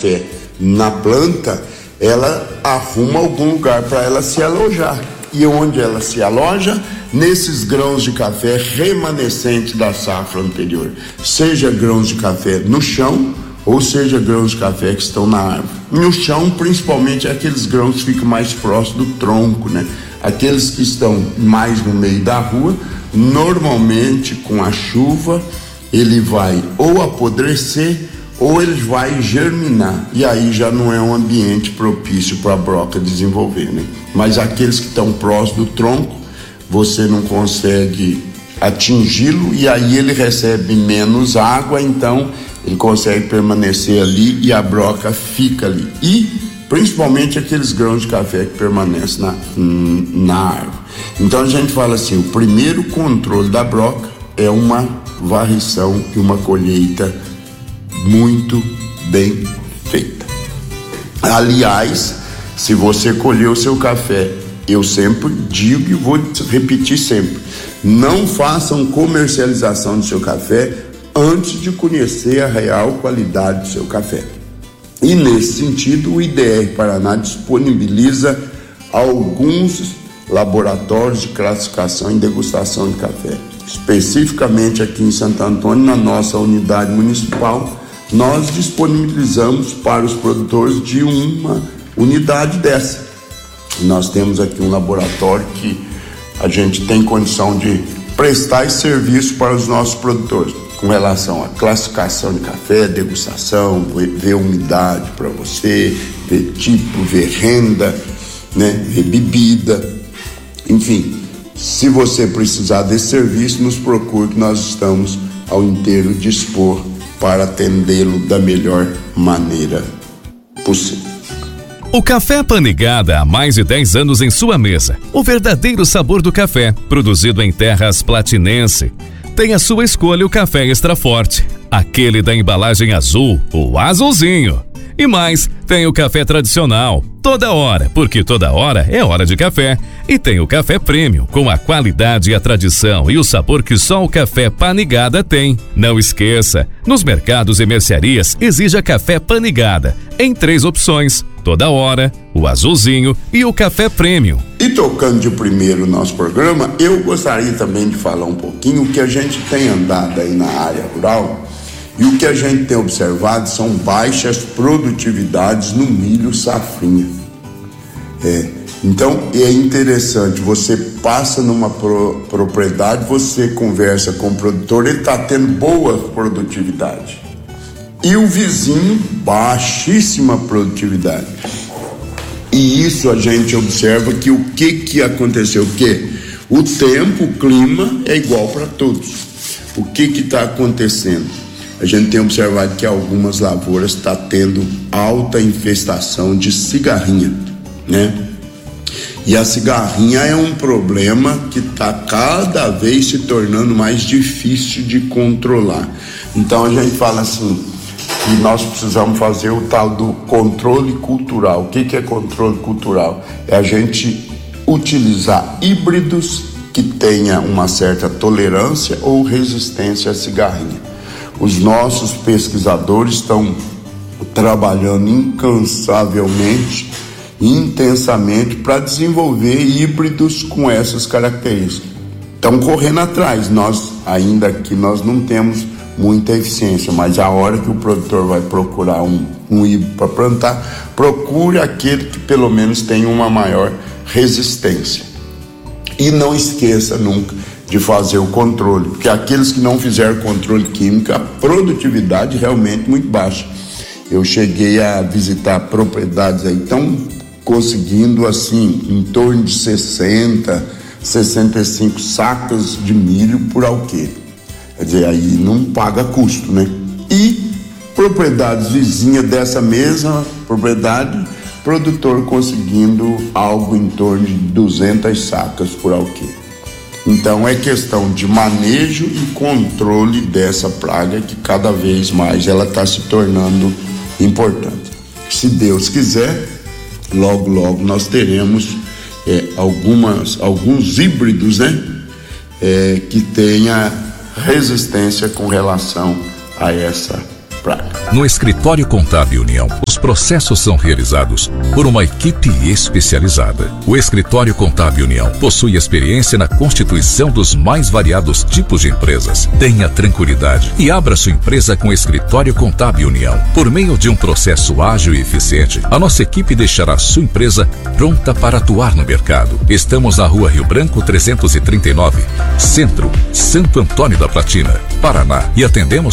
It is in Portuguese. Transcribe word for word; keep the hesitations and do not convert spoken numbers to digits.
café na planta, ela arruma algum lugar para ela se alojar. E onde ela se aloja? Nesses grãos de café remanescentes da safra anterior. Seja grãos de café no chão, ou seja grãos de café que estão na árvore. No chão, principalmente, aqueles grãos que ficam mais próximos do tronco, né? Aqueles que estão mais no meio da rua, normalmente com a chuva, ele vai ou apodrecer ou ele vai germinar, e aí já não é um ambiente propício para a broca desenvolver, né? Mas aqueles que estão próximos do tronco, você não consegue atingi-lo, e aí ele recebe menos água, então ele consegue permanecer ali e a broca fica ali. E principalmente aqueles grãos de café que permanecem na, na árvore. Então a gente fala assim, o primeiro controle da broca é uma varrição e uma colheita muito bem feita. Aliás, se você colher o seu café, eu sempre digo e vou repetir sempre, não façam comercialização do seu café antes de conhecer a real qualidade do seu café. E nesse sentido, o I D R Paraná disponibiliza alguns laboratórios de classificação e degustação de café. Especificamente aqui em Santo Antônio, na nossa unidade municipal, nós disponibilizamos para os produtores de uma unidade dessa. Nós temos aqui um laboratório que a gente tem condição de prestar esse serviço para os nossos produtores, com relação à classificação de café, degustação, ver umidade para você, ver tipo, ver renda, né, ver bebida, enfim. Se você precisar desse serviço, nos procure, que nós estamos ao inteiro dispor para atendê-lo da melhor maneira possível. O Café Panigada há mais de dez anos em sua mesa. O verdadeiro sabor do café, produzido em terras platinense. Tem a sua escolha o café extra forte, aquele da embalagem azul, o azulzinho. E mais, tem o café tradicional, toda hora, porque toda hora é hora de café. E tem o café premium, com a qualidade e a tradição e o sabor que só o Café Panigada tem. Não esqueça, nos mercados e mercearias exija Café Panigada, em três opções, toda hora, o azulzinho e o café premium. E tocando de primeiro o nosso programa, eu gostaria também de falar um pouquinho o que a gente tem andado aí na área rural. E o que a gente tem observado são baixas produtividades no milho safrinha. É, então é interessante, você passa numa pro, propriedade, você conversa com o produtor, ele está tendo boa produtividade. E o vizinho, baixíssima produtividade. E isso a gente observa que o que, que aconteceu? Que o tempo, o clima é igual para todos. O que está acontecendo? A gente tem observado que algumas lavouras está tendo alta infestação de cigarrinha, né? E a cigarrinha é um problema que está cada vez se tornando mais difícil de controlar. Então a gente fala assim, que nós precisamos fazer o tal do controle cultural. O que, que é controle cultural? É a gente utilizar híbridos que tenha uma certa tolerância ou resistência à cigarrinha. Os nossos pesquisadores estão trabalhando incansavelmente, intensamente, para desenvolver híbridos com essas características. Estão correndo atrás. Nós, ainda que nós não temos muita eficiência, mas a hora que o produtor vai procurar um, um híbrido para plantar, procure aquele que pelo menos tenha uma maior resistência. E não esqueça nunca de fazer o controle, porque aqueles que não fizeram controle químico, a produtividade realmente muito baixa. Eu cheguei a visitar propriedades aí, estão conseguindo assim, em torno de sessenta, sessenta e cinco sacas de milho por alqueire. Quer dizer, aí não paga custo, né? E propriedades vizinhas dessa mesma propriedade, produtor conseguindo algo em torno de duzentas sacas por alqueire. Então é questão de manejo e controle dessa praga que cada vez mais ela está se tornando importante. Se Deus quiser, logo logo nós teremos é, algumas, alguns híbridos, né, é, que tenha resistência com relação a essa praga. No Escritório Contábil União, os processos são realizados por uma equipe especializada. O Escritório Contábil União possui experiência na constituição dos mais variados tipos de empresas. Tenha tranquilidade e abra sua empresa com o Escritório Contábil União. Por meio de um processo ágil e eficiente, a nossa equipe deixará sua empresa pronta para atuar no mercado. Estamos na Rua Rio Branco trezentos e trinta e nove, Centro, Santo Antônio da Platina, Paraná, e atendemos